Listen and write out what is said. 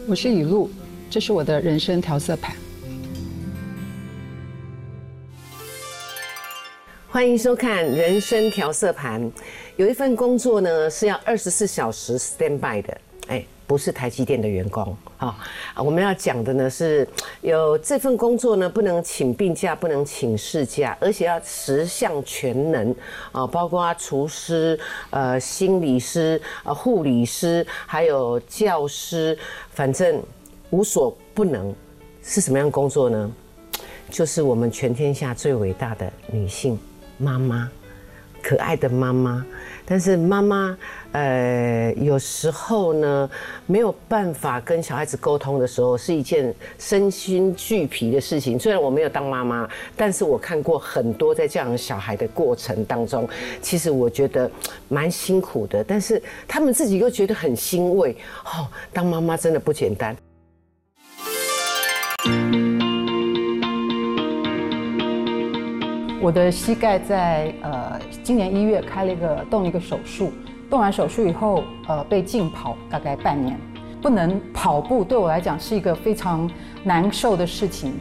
我是雨露，这是我的人生调色盘。 欢迎收看《人生调色盘》。有一份工作呢是要24小时 stand by 的，不是台积电的员工啊。我们要讲的呢是，有这份工作呢不能请病假，不能请事假，而且要10项全能啊，包括厨师、心理师、护理师，还有教师，反正无所不能。是什么样的工作呢？就是我们全天下最伟大的女性妈妈，可爱的妈妈。但是妈妈，有时候呢没有办法跟小孩子沟通的时候，是一件身心俱疲的事情。虽然我没有当妈妈，但是我看过很多在教养小孩的过程当中，其实我觉得蛮辛苦的。但是他们自己又觉得很欣慰，当妈妈真的不简单。 我的膝盖在今年1月动了一个手术，动完手术以后被禁跑大概半年，不能跑步对我来讲是一个非常难受的事情。